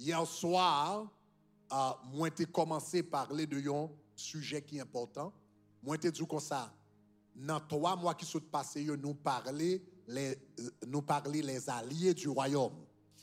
Hier soir, moi j'ai commencé à parler de un sujet qui est important. Moi j'ai dit comme ça, dans 3 mois qui sont passés, nous parler les alliés du royaume.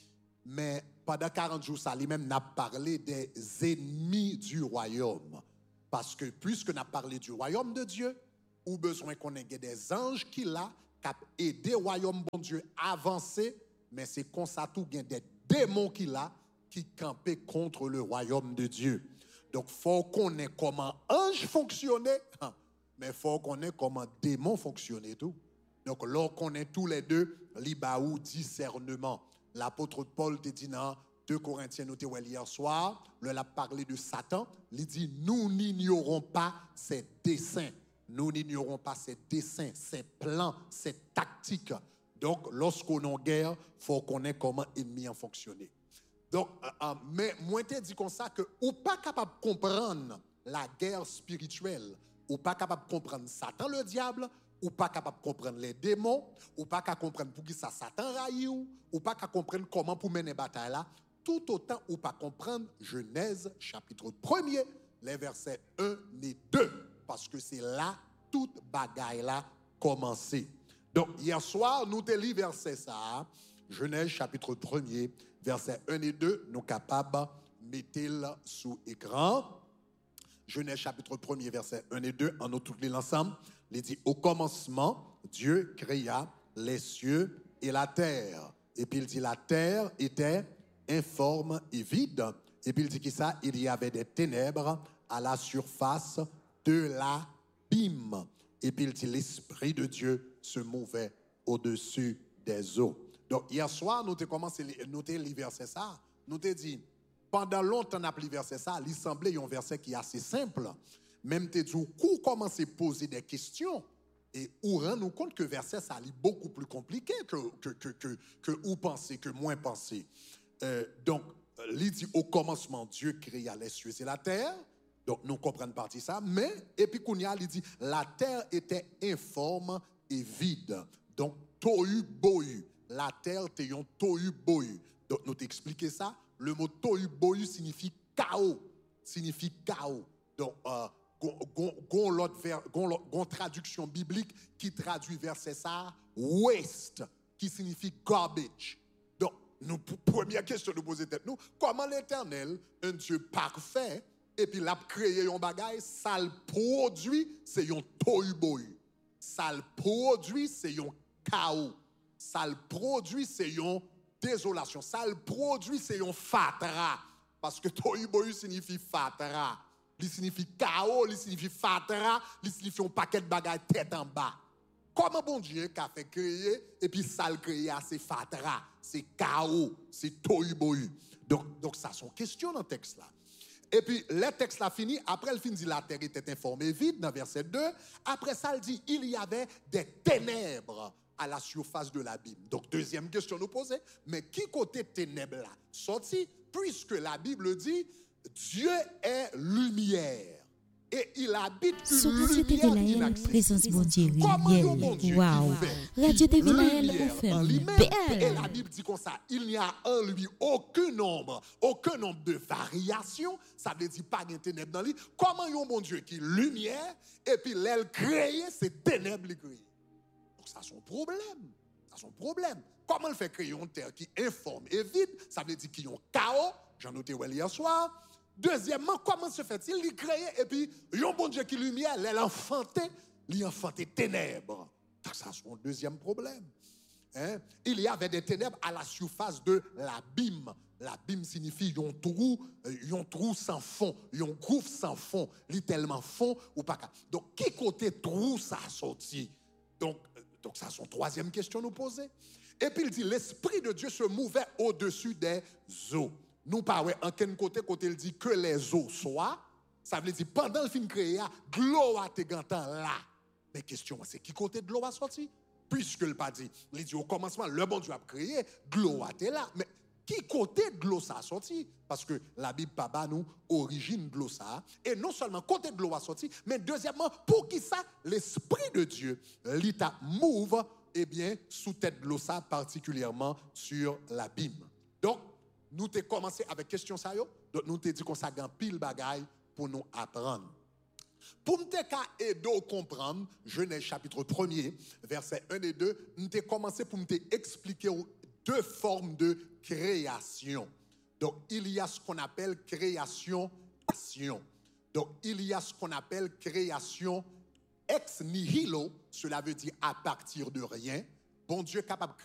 Mais pendant 40 jours, ça lui-même n'a parlé des ennemis du royaume. Parce que puisque nous avons parlé du royaume de Dieu, ou besoin qu'on ait des anges qui là, qui aident le royaume bon Dieu à avancer, mais c'est comme ça tout, il y a des démons qui là, qui campaient contre le royaume de Dieu. Donc, il faut qu'on ait comment ange fonctionnait, mais il faut qu'on ait comment démon fonctionnait tout. Donc, là, qu'on ait tous les deux, libaou discernement. L'apôtre Paul te dit dans 2 Corinthiens, nous t'avons hier soir, il a parlé de Satan, il dit, nous n'ignorons pas ses desseins. Nous n'ignorons pas ses desseins, ses plans, ses tactiques. Donc, lorsqu'on est en guerre, il faut qu'on ait comment ennemi en fonctionner. Donc, mais moi, je te dis comme ça que ou pas capable de comprendre la guerre spirituelle, ou pas capable de comprendre Satan le diable, ou pas capable de comprendre les démons, ou pas capable de comprendre pour qui ça Satan raille, ou pas capable de comprendre comment pour mener bataille là, tout autant ou pas comprendre Genèse chapitre 1er, les versets 1 et 2, parce que c'est là toute bagaille là commencé. Donc hier soir nous te lis verset ça, Genèse chapitre 1er, versets 1 et 2, nous capables de mettre sous écran. Genèse chapitre 1er, versets 1 et 2, en nous tous les ensemble. Il dit, au commencement, Dieu créa les cieux et la terre. Et puis il dit, la terre était informe et vide. Et puis il dit que ça, il y avait des ténèbres à la surface de l'abîme. Et puis il dit, l'Esprit de Dieu se mouvait au-dessus des eaux. Donc hier soir, nous avons commencé à noter les versets ça. Nous avons dit, pendant longtemps, on a appelé verset ça, il semblait un verset qui est assez simple. Même te dit, qu'on commence à poser des questions et on rend nous compte que verset ça est beaucoup plus compliqué que ou penser, que moins penser. Donc, il dit au commencement, Dieu créa les cieux et la terre. Donc, nous comprenons partie ça. Mais, et puis, il dit, la terre était informe et vide. Donc, tohu bohu. La terre était un tohu bohu. Donc, nous t'expliquer ça. Le mot tohu bohu signifie chaos. Signifie chaos. Donc, gon traduction biblique qui traduit verset ça, waste, qui signifie garbage. Donc, nous, première question de poser tête nous, comment l'Éternel, un Dieu parfait, et puis l'a créé un bagage, ça le produit, c'est un tohu bohu. Ça le produit, c'est un chaos. Ça le produit, c'est une désolation. Ça le produit, c'est un fatras. Parce que tohu bohu signifie fatras. Il signifie chaos, il signifie fatras, il signifie un paquet de bagages tête en bas. Comment bon Dieu qu'a fait créer, et puis ça le créer, c'est fatras, c'est chaos, c'est tohu bohu. Donc ça, sont questions dans le texte là. Et puis, le texte là fini, après le fin dit la terre était informée vide, dans verset 2. Après ça, il dit, il y avait des ténèbres à la surface de l'abîme. Donc, deuxième question nous poser, mais qui côté ténèbres là sorti, puisque la Bible dit, Dieu est lumière. Et il habite une lumière inaccessible. Comment bon Dieu qui fait Radio TV Laël, lumière en lui-même, et la Bible dit comme ça, il n'y a en lui aucun nombre de variations, ça veut dire pas de ténèbres dans lui. Comment un bon Dieu qui est lumière, et puis l'aile créée, c'est ténèbres les créées. Donc ça c'est un problème. Comment il fait créer une terre qui est informe et vide, ça veut dire qu'il y a un chaos, j'en noté hier soir. Deuxièmement, comment se fait-il? Il crée et puis, il y a un bon Dieu qui est lumière, il enfanté ténèbres. Ça, c'est un deuxième problème. Hein? Il y avait des ténèbres à la surface de l'abîme. L'abîme signifie un trou sans fond, un gouffre sans fond, littéralement fond ou pas. Donc, qui côté trou ça a sorti? Donc ça, c'est une troisième question nous poser. Et puis, il dit, l'Esprit de Dieu se mouvait au-dessus des eaux. Nous parlons en quel côté il dit que les eaux soient, ça veut dire pendant le film créé, l'eau a été là. Mais question, c'est qui côté de l'eau a sorti? Puisque le pas dit, il dit au commencement, le bon Dieu a créé, l'eau a été là. Mais qui côté de l'eau ça a sorti? Parce que la Bible pas nous origine de l'eau ça. Et non seulement côté de l'eau a sorti, mais deuxièmement, pour qui ça? L'Esprit de Dieu, l'état sous tête de l'eau ça, particulièrement sur l'abîme. Donc, nous t'ai commencé avec question ça yo. Donc nous t'ai dit qu'on ça gagne pile bagaille pour nous apprendre. Pour me aider à comprendre, Genèse chapitre 1er, versets 1 et 2, nous t'ai commencé pour me expliquer deux formes de création. Donc il y a ce qu'on appelle création-action. Donc il y a ce qu'on appelle création ex nihilo, cela veut dire à partir de rien. Bon Dieu est capable de